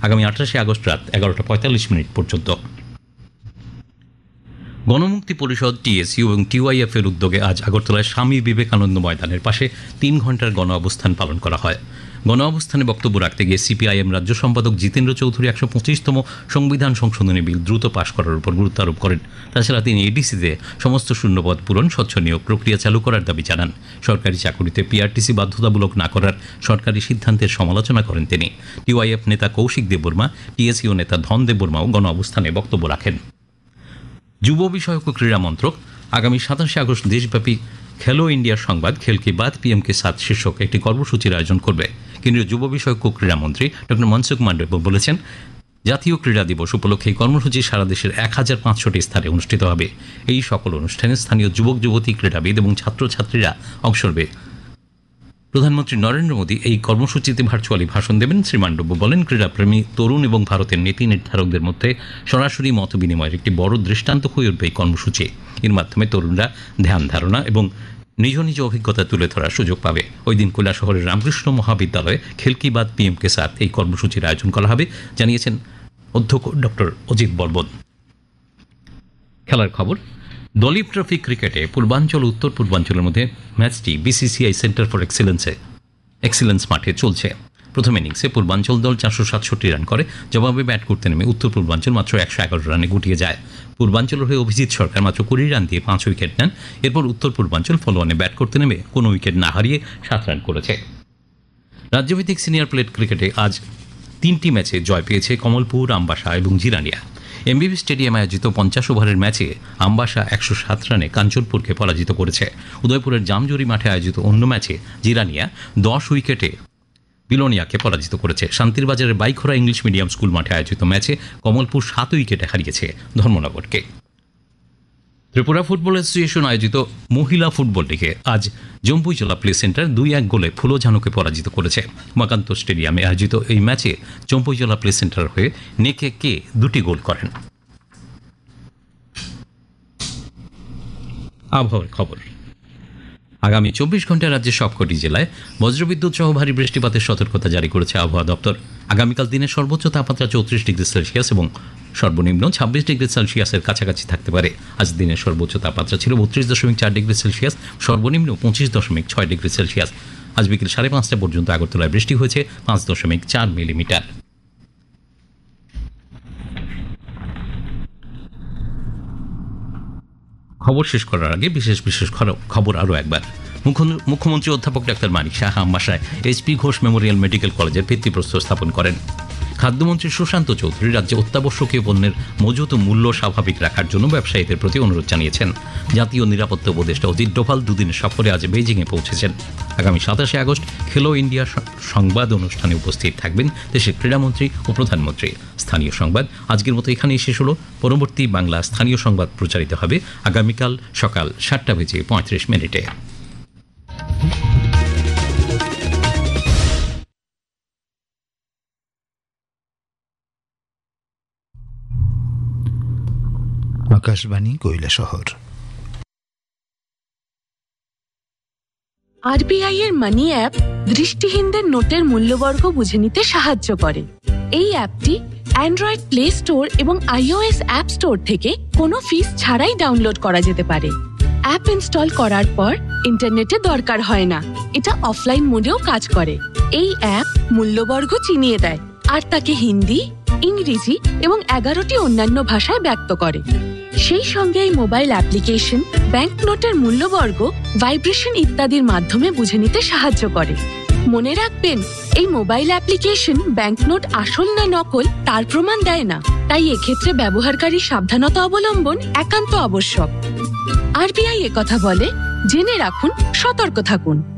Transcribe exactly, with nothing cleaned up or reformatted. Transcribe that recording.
আগামী আঠাশে আগস্ট রাত এগারোটা পঁয়তাল্লিশ মিনিট পর্যন্ত। গণমুক্তি পরিষদ, টিএসইউ এবং টিওয়াইএফ এর উদ্যোগে আজ আগরতলায় স্বামী বিবেকানন্দ ময়দানের পাশে তিন ঘণ্টার গণ অবস্থান পালন করা হয়। গণ অবস্থানে বক্তব্য রাখতে গিয়ে সিপিআইএম রাজ্য সম্পাদক জিতেন্দ্র চৌধুরী একশো পঁচিশতম সংবিধান সংশোধনী বিল দ্রুত পাশ করার উপর গুরুত্ব আরোপ করেন। তাছাড়া তিনি এডিসিতে সমস্ত শূন্যপদ পূরণ, স্বচ্ছ নিয়োগ প্রক্রিয়া চালু করার দাবি জানান। সরকারি চাকুরিতে পিআরটিসি বাধ্যতামূলক না করার সরকারি সিদ্ধান্তের সমালোচনা করেন তিনি। টিওয়াইএফ নেতা কৌশিক দেববর্মা, টিএসইউ নেতা ধন দেববর্মাও গণ অবস্থানে বক্তব্য রাখেন। যুব বিষয়ক ও ক্রীড়া মন্ত্রক আগামী সাতাশে আগস্ট দেশব্যাপী খেলো ইন্ডিয়া সংবাদ খেল কি বাত পিএম কে সাথ শীর্ষক একটি কর্মসূচির আয়োজন করবে। কেন্দ্রীয় যুব বিষয়ক ও ক্রীড়ামন্ত্রী ডক্টর মনসুখ মান্ডব্য বলেছেন, জাতীয় ক্রীড়া দিবস উপলক্ষে এই কর্মসূচি সারা দেশের এক হাজার পাঁচশোটি স্থানে অনুষ্ঠিত হবে। এই সকল অনুষ্ঠানে স্থানীয় যুবক যুবতী, ক্রীড়াবিদ এবং ছাত্রছাত্রীরা অংশ নেবে। প্রধানমন্ত্রী নরেন্দ্র মোদী এই কর্মসূচিতে ভার্চুয়ালি ভাষণ দেবেন। শ্রী মান্ডব্য বলেন, ক্রীড়াপ্রেমী তরুণ এবং ভারতের নীতি নির্ধারকদের মধ্যে সরাসরি মত বিনিময়ের একটি বড় দৃষ্টান্ত হয়ে উঠবে এই কর্মসূচি। এর মাধ্যমে তরুণরা ধ্যান ধারণা এবং নিজ নিজ অভিজ্ঞতা তুলে ধরার সুযোগ পাবে। ওই দিন কৈলাসহরের রামকৃষ্ণ মহাবিদ্যালয়ে খেল কি বাত পিএম কে সাথ এই কর্মসূচির আয়োজন করা হবে, জানিয়েছেন অধ্যক্ষ ডক্টর অজিত বর্মন। খেলার খবর। দলীপ ট্রফি ক্রিকেটে পূর্বাঞ্চল উত্তর পূর্বাঞ্চলের মধ্যে ম্যাচটি বিসিসিআই সেন্টার ফর এক্সেলেন্সে এক্সেলেন্স মাঠে চলছে। প্রথম ইনিংসে পূর্বাঞ্চল দল চারশো সাতষট্টি রান করে, জবাবে ব্যাট করতে নেমে উত্তর পূর্বাঞ্চল মাত্র একশো এগারো রানে গুটিয়ে যায়। পূর্বাঞ্চলের হয়ে অভিজিৎ সরকার মাত্র কুড়ি রান দিয়ে পাঁচ উইকেট নেন। এরপর উত্তর পূর্বাঞ্চল ফলোঅনে ব্যাট করতে নেমে কোনো উইকেট না হারিয়ে সাত রান করেছে। রাজ্যভিত্তিক সিনিয়র প্লেট ক্রিকেটে আজ তিনটি ম্যাচে জয় পেয়েছে কমলপুর, আমবাসা এবং জিরানিয়া। এমবিবি স্টেডিয়ামে আয়োজিত পঞ্চাশ ওভারের ম্যাচে আমবাসা একশো সাত রানে কাঞ্চনপুরকে পরাজিত করেছে। উদয়পুরের জামজুরি মাঠে আয়োজিত অন্য ম্যাচে জিরানিয়া দশ উইকেটে বিলোনিয়াকে পরাজিত করেছে। শান্তিরবাজারের বাইখোরা ইংলিশ মিডিয়াম স্কুল মাঠে আয়োজিত ম্যাচে কমলপুর সাত উইকেটে হারিয়েছে ধর্মনগরকে। ত্রিপুরা ফুটবল অ্যাসোসিয়েশন আয়োজিত মহিলা ফুটবল লিগে আজ জম্পুইজলা প্লে সেন্টার দুই এক গোলে ফুলোঝানুকে পরাজিত করেছে। উমাকান্ত স্টেডিয়ামে আয়োজিত এই ম্যাচে জম্পুইজলা প্লে সেন্টার হয়ে নেকে কে দুটি গোল করেন। আবহাওয়ার খবর। আগামী চব্বিশ ঘন্টায় রাজ্যের সবকটি জেলায় বজ্রবিদ্যুৎ সহ ভারী বৃষ্টিপাতের সতর্কতা জারি করেছে আবহাওয়া দপ্তর। আগামীকাল দিনের সর্বোচ্চ তাপমাত্রা চৌত্রিশ ডিগ্রি সেলসিয়াস এবং সর্বনিম্ন ছাব্বিশ ডিগ্রি সেলসিয়াসের কাছাকাছি থাকতে পারে। আজ দিনের সর্বোচ্চ তাপমাত্রা ছিল বত্রিশ দশমিক চার ডিগ্রি সেলসিয়াস, সর্বনিম্ন পঁচিশ দশমিক ছয় ডিগ্রি সেলসিয়াস। আজ বিকেল সাড়ে পাঁচটা পর্যন্ত আগরতলায় বৃষ্টি হয়েছে পাঁচ দশমিক চার মিলিমিটার। খবর শেষ করার আগে বিশেষ বিশেষ খবর আরও একবার। মুখ্যমন্ত্রী অধ্যাপক doctor Manik Saha আমবাসায় HP Ghosh Memorial medical কলেজের ভিত্তিপ্রস্তর স্থাপন করেন। খাদ্যমন্ত্রী সুশান্ত চৌধুরী রাজ্যে অত্যাবশ্যকীয় পণ্যের মজুত মূল্য স্বাভাবিক রাখার জন্য ব্যবসায়ীদের প্রতি অনুরোধ জানিয়েছেন। জাতীয় নিরাপত্তা উপদেষ্টা অজিত ডোভাল দুদিনের সফরে আজ বেইজিংয়ে পৌঁছেছেন। আগামী সাতাশে আগস্ট খেলো ইন্ডিয়া সংবাদ অনুষ্ঠানে উপস্থিত থাকবেন দেশের ক্রীড়ামন্ত্রী ও প্রধানমন্ত্রী। স্থানীয় সংবাদ আজকের মতো এখানেই শেষ হলো। পরবর্তী বাংলা স্থানীয় সংবাদ প্রচারিত হবে আগামীকাল সকাল সাতটা বেজে পঁয়ত্রিশ মিনিটে। আকাশবাণী কৈলাসহর। আরবিআই এর মানি অ্যাপ দৃষ্টিহীনদের নোটের মূল্যবর্গ বুঝে নিতে সাহায্য করে। এই অ্যাপটি অ্যান্ড্রয়েড প্লে স্টোর এবং আইওএস অ্যাপ স্টোর থেকে কোনো ফিস ছাড়াই ডাউনলোড করা যেতে পারে। অ্যাপ ইনস্টল করার পর ইন্টারনেটে দরকার হয় না। এটা অফলাইন মোডেও কাজ করে। এই অ্যাপ মূল্যবর্গ চিনিয়ে দেয় আর তাকে হিন্দি, ইংরেজি এবং এগারোটি অন্যান্য ভাষায় ব্যক্ত করে। সেই সঙ্গে এই মোবাইল অ্যাপ্লিকেশন ব্যাংক নোটের মূল্যবর্গ, ভাইব্রেশন ইত্যাদির মাধ্যমে বুঝে নিতে সাহায্য করে। মনে রাখবেন, এই মোবাইল অ্যাপ্লিকেশন ব্যাংক নোট আসল না নকল তার প্রমাণ দেয় না, তাই এক্ষেত্রে ব্যবহারকারী সাবধানতা অবলম্বন একান্ত আবশ্যক। আরবিআই একথা বলে, জেনে রাখুন, সতর্ক থাকুন।